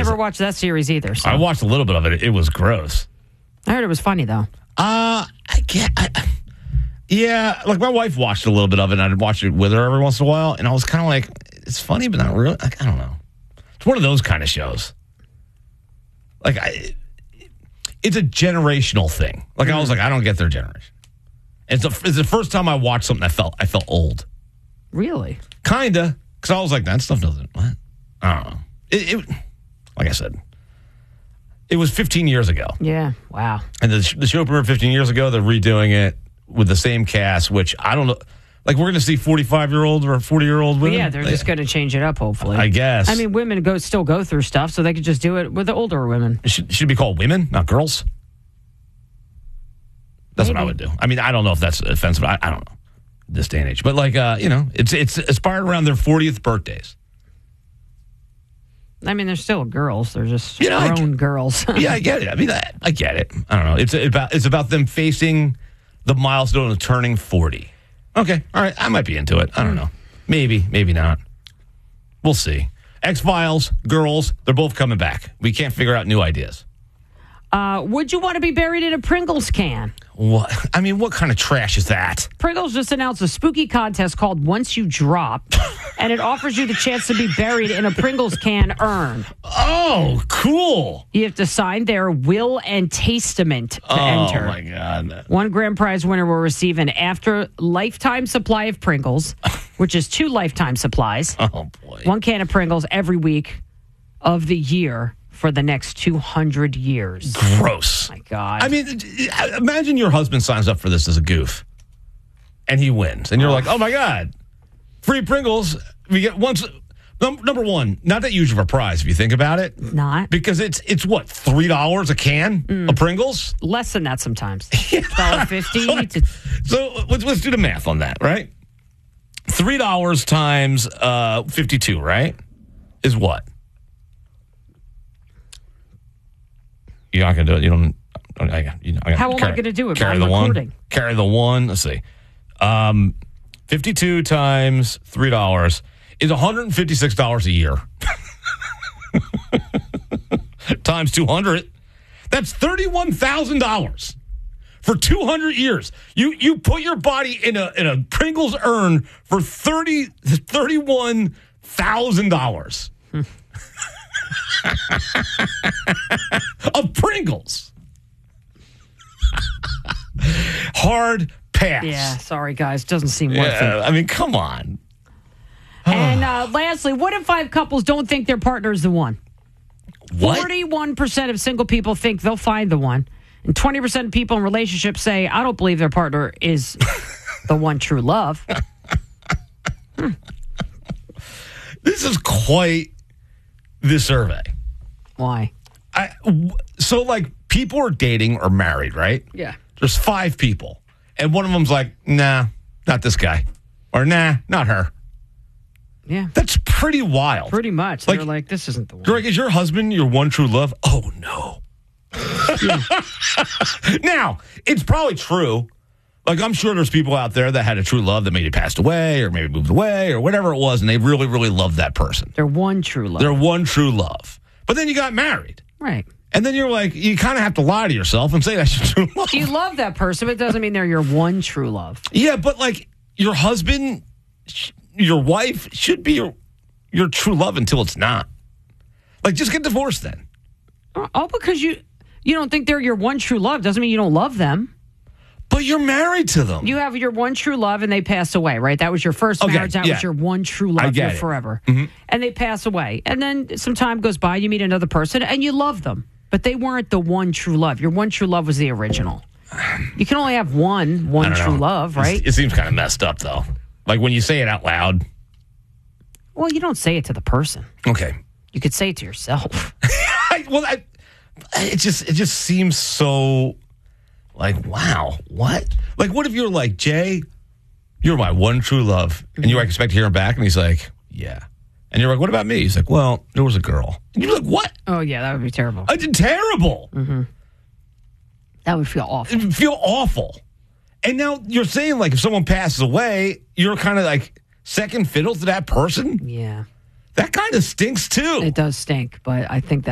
never watched that series either. So. I watched a little bit of it. It was gross. I heard it was funny, though. Yeah, like my wife watched a little bit of it, and I'd watch it with her every once in a while, and I was kind of like, it's funny, but not really. Like, I don't know. It's one of those kind of shows. Like, it's a generational thing. Like, I was like, I don't get their generation. It's the first time I watched something I felt old. Really? Kinda, because I was like, that stuff doesn't. What? I don't know. It like I said, it was 15 years ago. Yeah. Wow. And the show premiered 15 years ago. They're redoing it with the same cast, which I don't know. Like, we're going to see 45-year-old or 40-year-old women? Yeah, they're just going to change it up, hopefully. I guess. I mean, women still go through stuff, so they could just do it with the older women. It should be called women, not girls. That's Maybe. what I would do. I mean, I don't know if that's offensive. I don't know this day and age. But, like, it's inspired around their 40th birthdays. I mean, they're still girls. They're just grown girls. Yeah, I get it. I mean, I get it. I don't know. It's about them facing the milestone of turning 40. Okay, all right. I might be into it. I don't know. Maybe not. We'll see. X-Files, girls, they're both coming back. We can't figure out new ideas. Would you want to be buried in a Pringles can? What? I mean, what kind of trash is that? Pringles just announced a spooky contest called Once You Drop, and it offers you the chance to be buried in a Pringles can urn. Oh, cool. You have to sign their will and testament to enter. Oh, my God. One grand prize winner will receive an lifetime supply of Pringles, which is 2 lifetime supplies. Oh, boy. 1 can of Pringles every week of the year for the next 200 years. Gross. Oh my God. I mean, imagine your husband signs up for this as a goof, and he wins. And you're like, oh, my God. Free Pringles. We get once. Number one, not that huge of a prize if you think about it. Not. Because it's what, $3 a can of Pringles? Less than that sometimes. $1.50. So let's do the math on that, right? $3 times 52, right? Is what? You're not going to do it. You don't. How am I going to do it? Carry I'm the recording. one. Carry the one. Let's see. 52 times $3 is $156 a year. Times 200. That's $31,000 for 200 years. You put your body in a Pringles urn for $31,000 of Pringles. Hard pass. Yeah, sorry, guys. Doesn't seem worth it. I mean, come on. And lastly, what if 5 couples don't think their partner is the one? What? 41% of single people think they'll find the one. And 20% of people in relationships say, I don't believe their partner is the one true love. This is quite the survey. Why? So, like, people are dating or married, right? Yeah. There's 5 people. And one of them's like, nah, not this guy. Or nah, not her. Yeah. That's pretty wild. Pretty much. Like, they're like, this isn't the one. Greg, is your husband your one true love? Oh, no. Now, it's probably true. Like, I'm sure there's people out there that had a true love that maybe passed away or maybe moved away or whatever it was, and they really, really loved that person. They're one true love. They're one true love. But then you got married. Right. And then you're like, you kind of have to lie to yourself and say that's your true love. You love that person, but it doesn't mean they're your one true love. Yeah, but like your husband, your wife should be your true love until it's not. Like, just get divorced then. Oh, because you don't think they're your one true love doesn't mean you don't love them. But you're married to them. You have your one true love and they pass away, right? That was your first marriage. That was your one true love. You're forever. Mm-hmm. And they pass away. And then some time goes by, you meet another person and you love them. But they weren't the one true love. Your one true love was the original. You can only have one true love, right? It seems kind of messed up, though. Like when you say it out loud. Well, you don't say it to the person. Okay. You could say it to yourself. It just seems so like, wow, what? Like, what if you're like, Jay, you're my one true love, and you expect to hear him back, and he's like, yeah. And you're like, what about me? He's like, well, there was a girl. And you're like, what? Oh, yeah, that would be terrible. I did terrible. Mm-hmm. That would feel awful. It would feel awful. And now you're saying, like, if someone passes away, you're kind of like second fiddle to that person? Yeah. That kind of stinks, too. It does stink, but I think